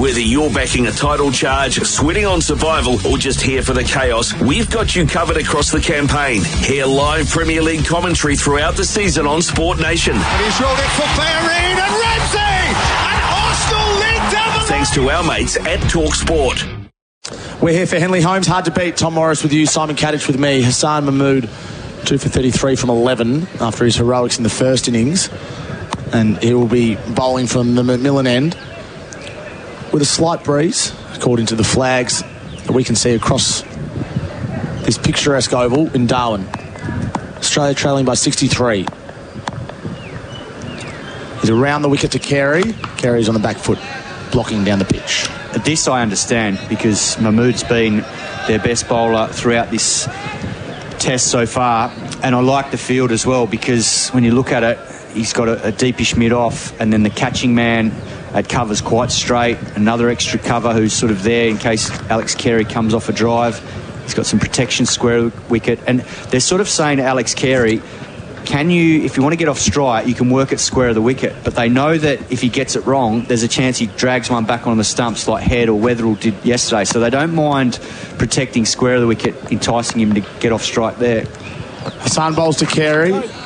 Whether you're backing a title charge, sweating on survival, or just here for the chaos, we've got you covered across the campaign. Hear live Premier League commentary throughout the season on Sport Nation. And he's rolled it for Bellerin and Ramsey! And Arsenal lead down. Thanks to our mates at Talk Sport. We're here for Henley Holmes. Hard to beat. Tom Morris with you, Simon Kadich with me. Hassan Mahmood, 2 for 33 from 11 after his heroics in the first innings. And he will be bowling from the Macmillan end with a slight breeze, according to the flags that we can see across this picturesque oval in Darwin. Australia trailing by 63. He's around the wicket to Carey. Carey's on the back foot, blocking down the pitch. This I understand because Mahmood's been their best bowler throughout this test so far, and I like the field as well because when you look at it, he's got a deepish mid-off, and then the catching man at cover's quite straight, another extra cover who's sort of there in case Alex Carey comes off a drive. He's got some protection square wicket, and they're sort of saying to Alex Carey, if you want to get off strike, you can work at square of the wicket. But they know that if he gets it wrong, there's a chance he drags one back on the stumps like Head or Weatherall did yesterday. So they don't mind protecting square of the wicket, enticing him to get off strike there. Hassan bowls to Carey.